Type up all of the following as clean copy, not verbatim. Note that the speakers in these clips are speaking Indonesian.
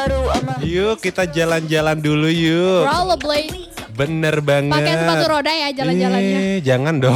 Yuk kita jalan-jalan dulu yuk. Rollerblade. Bener banget. Pakai sepatu roda ya jalan-jalannya. Jangan dong.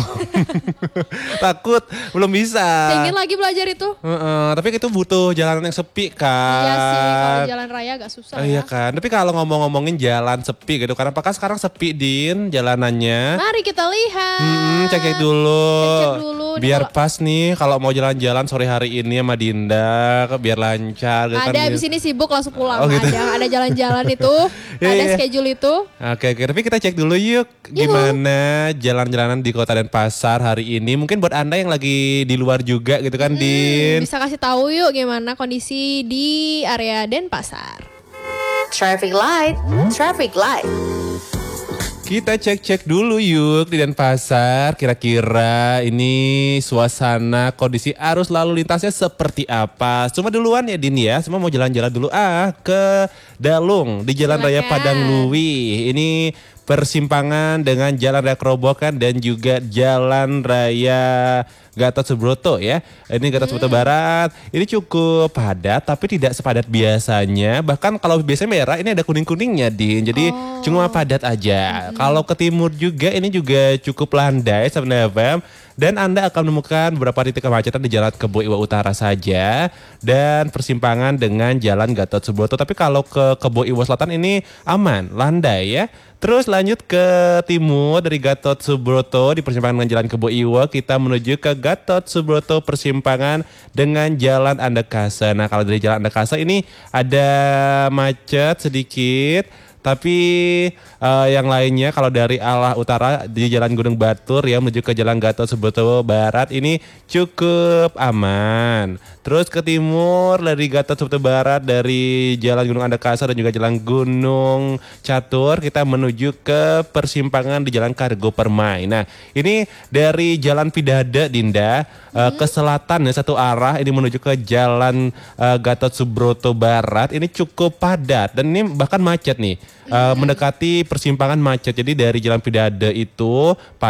Takut belum bisa. Pengen lagi belajar itu. Tapi itu butuh jalanan yang sepi kan. Iya sih, kalau jalan raya agak susah Iya ya. kan. Tapi kalau ngomongin jalan sepi gitu, karena apakah sekarang sepi Din jalanannya? Mari kita lihat. Cek dulu. Cek dulu. Biar pas nih kalau mau jalan-jalan sore hari ini sama Dinda, biar lancar gitu kan. Ada abis ini sibuk langsung pulang. Oh, gitu. Ada jalan-jalan itu, ada Iya. schedule itu. Oke, tapi kita cek dulu yuk gimana jalan-jalanan di Kota Denpasar hari ini. Mungkin buat Anda yang lagi di luar juga gitu kan Din. Bisa kasih tahu yuk gimana kondisi di area Denpasar. Traffic light, traffic light. Kita cek-cek dulu yuk di Denpasar. Kira-kira ini suasana kondisi arus lalu lintasnya seperti apa. Cuma duluan ya Din ya. Semua mau jalan-jalan dulu ke Dalung di Jalan Raya Silakan. Padang Luwi. Ini persimpangan dengan Jalan Raya Kerobokan dan juga Jalan Raya Gatot Subroto ya. Ini Gatot Subroto Barat. Ini cukup padat tapi tidak sepadat biasanya. Bahkan kalau biasanya merah ini ada kuning-kuningnya Din. Jadi cuma padat aja. Kalau ke timur juga ini juga cukup landai sebenarnya. Dan Anda akan menemukan beberapa titik kemacetan di Jalan Kebo Iwa Utara saja. Dan persimpangan dengan Jalan Gatot Subroto. Tapi kalau ke Kebo Iwa Selatan ini aman, landai ya. Terus lanjut ke timur dari Gatot Subroto di persimpangan dengan Jalan Kebo Iwa. Kita menuju ke Gatot Subroto persimpangan dengan Jalan Andakasa. Nah kalau dari Jalan Andakasa ini ada macet sedikit. Tapi yang lainnya kalau dari arah utara di Jalan Gunung Batur ya menuju ke Jalan Gatot Subroto Barat ini cukup aman. Terus ke timur dari Gatot Subroto Barat dari Jalan Gunung Andakasa dan juga Jalan Gunung Catur kita menuju ke persimpangan di Jalan Kargo Permai. Nah ini dari Jalan Pidada Dinda ke selatan ya satu arah ini menuju ke Jalan Gatot Subroto Barat ini cukup padat dan ini bahkan macet nih. Mendekati persimpangan macet. Jadi dari Jalan Pidada itu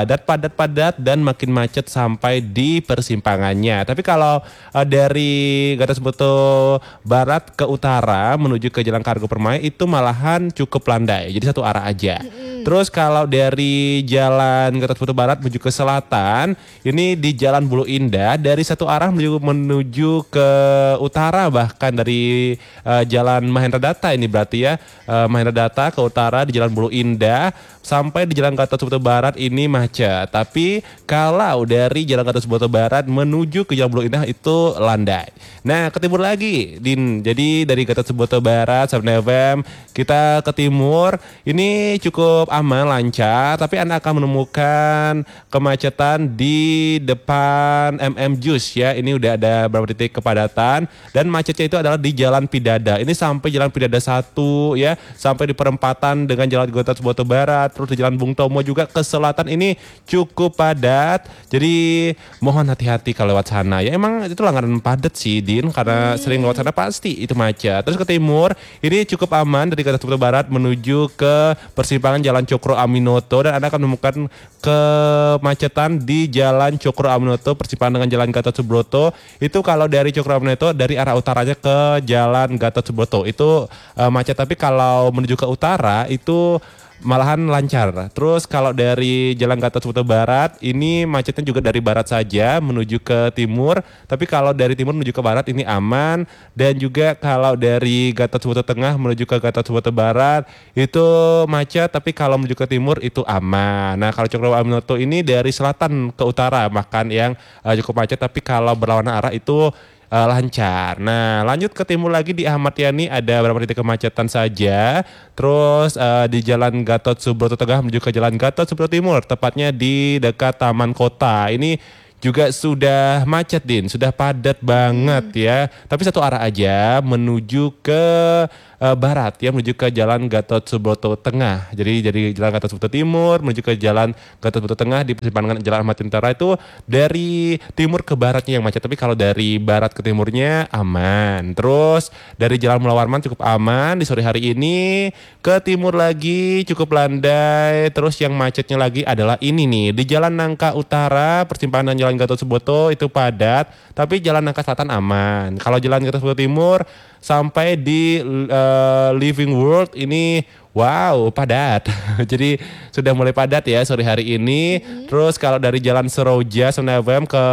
padat dan makin macet sampai di persimpangannya. Tapi kalau dari Gatot Subroto Barat ke utara menuju ke Jalan Kargo Permai itu malahan cukup landai. Jadi satu arah aja. Terus kalau dari Jalan Gatot Subroto Barat menuju ke selatan ini di Jalan Bulu Indah dari satu arah menuju ke utara bahkan dari Jalan Mahendra Data ini berarti ya Mahendra Data ke utara di Jalan Bulu Indah sampai di Jalan Gatot Subroto Barat ini macet. Tapi kalau dari Jalan Gatot Subroto Barat menuju ke Jalan Bulu Indah itu landai. Nah ke timur lagi Din. Jadi dari Gatot Subroto Barat sampai FM kita ke timur ini cukup aman lancar. Tapi Anda akan menemukan kemacetan di depan Juice ya. Ini udah ada beberapa titik kepadatan dan macetnya itu adalah di Jalan Pidada. Ini sampai Jalan Pidada 1 ya sampai di perempatan dengan Jalan Gatot Subroto Barat. Terus di Jalan Bung Tomo juga ke selatan ini cukup padat. Jadi mohon hati-hati kalau lewat sana. Ya emang itu langganan padat sih Din. Karena sering lewat sana pasti itu macet. Terus ke timur ini cukup aman dari Gatot Subroto Barat menuju ke persimpangan Jalan Cokro Aminoto. Dan Anda akan menemukan kemacetan di Jalan Cokro Aminoto persimpangan dengan Jalan Gatot Subroto. Itu kalau dari Cokro Aminoto dari arah utaranya ke Jalan Gatot Subroto itu macet. Tapi kalau menuju ke utara itu malahan lancar. Terus kalau dari Jalan Gatot Subroto Barat ini macetnya juga dari barat saja menuju ke timur. Tapi kalau dari timur menuju ke barat ini aman. Dan juga kalau dari Gatot Subroto Tengah menuju ke Gatot Subroto Barat itu macet. Tapi kalau menuju ke timur itu aman. Nah kalau Cokro Aminoto ini dari selatan ke utara makan yang cukup macet. Tapi kalau berlawanan arah itu lancar. Nah lanjut ke timur lagi di Ahmad Yani ada beberapa titik kemacetan saja. Terus di Jalan Gatot Subroto Tengah menuju ke Jalan Gatot Subroto Timur tepatnya di dekat Taman Kota. Ini juga sudah macet Din, sudah padat banget ya. Tapi satu arah aja menuju ke barat ya, menuju ke Jalan Gatot Subroto Tengah. Jadi dari Jalan Gatot Subroto Timur menuju ke Jalan Gatot Subroto Tengah di persimpangan Jalan Ahmad Yani itu dari timur ke baratnya yang macet. Tapi kalau dari barat ke timurnya aman. Terus dari Jalan Mula Warman cukup aman di sore hari ini. Ke timur lagi cukup landai. Terus yang macetnya lagi adalah ini nih di Jalan Nangka Utara persimpangan Jalan Jalan Gatot Subroto itu padat, tapi Jalan Nangka Selatan aman. Kalau Jalan Gatot Subroto Timur sampai di Living World ini wow, padat. Jadi sudah mulai padat ya sore hari ini. Terus kalau dari Jalan Seroja Senayan ke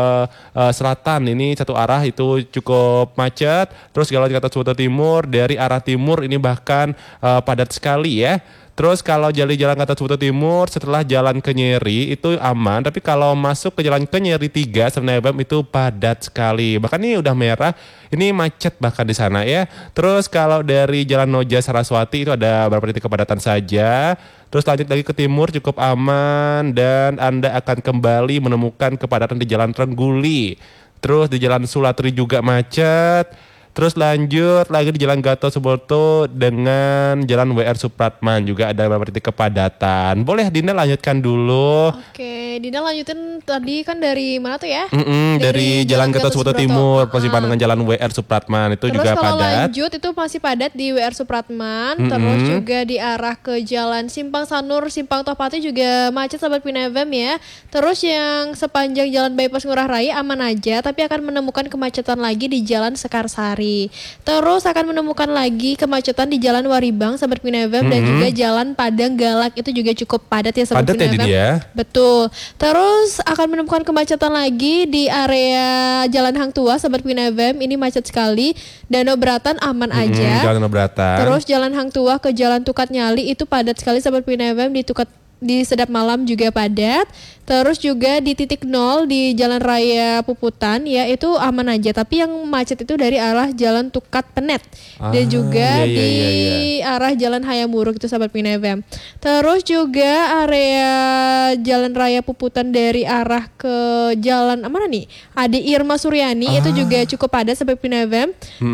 selatan ini satu arah itu cukup macet. Terus kalau Gatot Subroto Timur dari arah timur ini bahkan padat sekali ya. Terus kalau Jalan Gatot Subroto Timur setelah Jalan Kenyeri itu aman, tapi kalau masuk ke Jalan Kenyeri 3 Senayan itu padat sekali. Bahkan ini udah merah, ini macet bahkan di sana ya. Terus kalau dari Jalan Noja Saraswati itu ada beberapa titik kepadatan saja. Terus lanjut lagi ke timur cukup aman dan Anda akan kembali menemukan kepadatan di Jalan Trengguli. Terus di Jalan Sulatri juga macet. Terus lanjut lagi di Jalan Gatot Subroto dengan Jalan WR Supratman juga ada beberapa titik kepadatan. Boleh Dinda lanjutkan dulu. Oke, Dinda lanjutin tadi kan dari mana tuh ya? Dari Jalan Gatot Subroto Timur persimpangan dengan Jalan WR Supratman itu Terus juga kalau padat. lanjut itu masih padat di WR Supratman. Terus juga di arah ke Jalan Simpang Sanur, Simpang Tohpati juga macet sahabat Pinavem ya. Terus yang sepanjang Jalan Bypass Ngurah Rai aman aja, tapi akan menemukan kemacetan lagi di Jalan Sekarsari. Terus akan menemukan lagi kemacetan di Jalan Waribang sahabat Pinavem dan juga Jalan Padang Galak itu juga cukup padat ya sahabat Padat ya, Pinavem. Didi ya? Betul. Terus akan menemukan kemacetan lagi di area Jalan Hang Tua sahabat Pinavem, ini macet sekali. Danau Beratan aman aja. Jalan Beratan. Terus Jalan Hang Tua ke Jalan Tukat Nyali itu padat sekali sahabat Pinavem, di Sedap Malam juga padat. Terus juga di titik 0 di Jalan Raya Puputan ya itu aman aja, tapi yang macet itu dari arah Jalan Tukat Penet dan juga di arah Jalan Hayamuruk itu sahabat Pinavem. Terus juga area Jalan Raya Puputan dari arah ke Jalan mana nih? Ade Irma Suryani itu juga cukup padat sahabat Pinavem.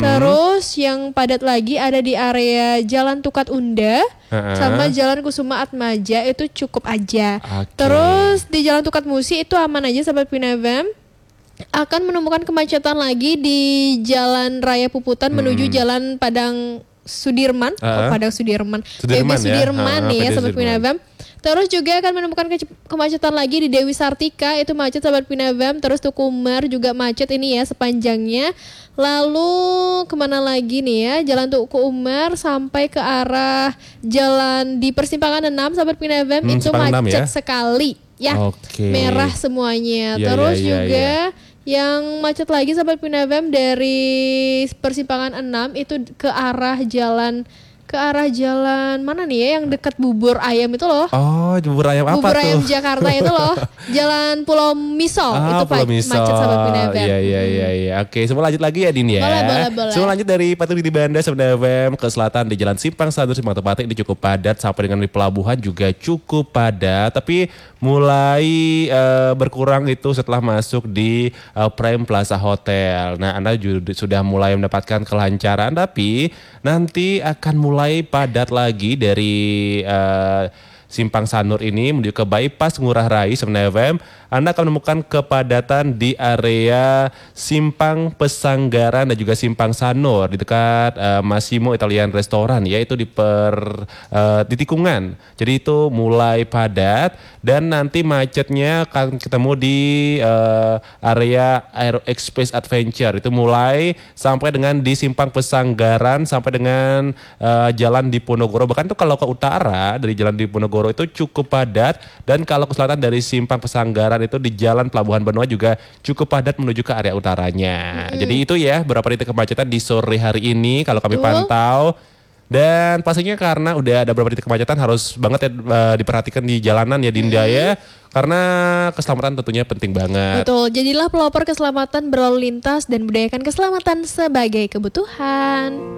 Terus yang padat lagi ada di area Jalan Tukat Unda sama Jalan Kusuma Atmaja itu cukup aja. Terus di Jalan Tukat Musi itu aman aja sahabat Pinavem. Akan menemukan kemacetan lagi di Jalan Raya Puputan menuju Jalan Padang Sudirman. Padang Sudirman. Sudirman Sudirman nih ya sahabat Pinavem. Terus juga akan menemukan kemacetan lagi di Dewi Sartika itu macet sahabat Pinavem. Terus Tuku Umar juga macet ini ya sepanjangnya. Lalu kemana lagi nih ya? Jalan Tuku Umar sampai ke arah jalan di persimpangan 6 sahabat Pinavem itu macet sekali ya. Merah semuanya. Terus juga yang macet lagi sahabat Pinavem dari persimpangan 6 itu ke arah jalan mana nih ya yang dekat bubur ayam itu loh. Oh, bubur ayam apa tuh? Bubur ayam Jakarta itu loh. Jalan Pulau Misol itu macet sahabat Pinavem. Iya. Oke, semua lanjut lagi ya Din ya. Boleh. Semua lanjut dari Patu di Banda Pinavem ke selatan di Jalan Simpang Sanur Simpang Tohpati ini cukup padat sampai dengan di pelabuhan juga cukup padat, tapi mulai berkurang itu setelah masuk di Prime Plaza Hotel. Nah, Anda sudah mulai mendapatkan kelancaran, tapi nanti akan mulai padat lagi dari Simpang Sanur ini menuju ke Bypass Ngurah Rai Senayan. Anda akan menemukan kepadatan di area Simpang Pesanggaran dan juga Simpang Sanur di dekat Massimo Italian Restaurant ya, itu di tikungan. Jadi itu mulai padat dan nanti macetnya akan ketemu di area Aero Express Adventure, itu mulai sampai dengan di Simpang Pesanggaran sampai dengan Jalan Diponegoro. Bahkan tuh kalau ke utara dari Jalan Diponegoro itu cukup padat, dan kalau ke selatan dari Simpang Pesanggaran itu di Jalan Pelabuhan Benoa juga cukup padat menuju ke area utaranya. Jadi itu ya beberapa titik kemacetan di sore hari ini kalau kami pantau. Dan pastinya karena udah ada beberapa titik kemacetan harus banget ya diperhatikan di jalanan ya Dinda ya. Karena keselamatan tentunya penting banget. Betul, jadilah pelopor keselamatan berlalu lintas dan budayakan keselamatan sebagai kebutuhan.